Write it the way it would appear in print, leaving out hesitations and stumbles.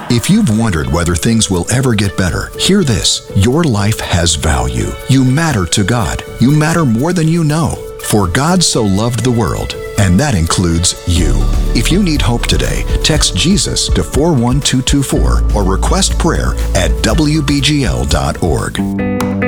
If you've wondered whether things will ever get better, hear this. Your life has value. You matter to God. You matter more than you know. For God so loved the world, and that includes you. If you need hope today, text Jesus to 41224 or request prayer at wbgl.org.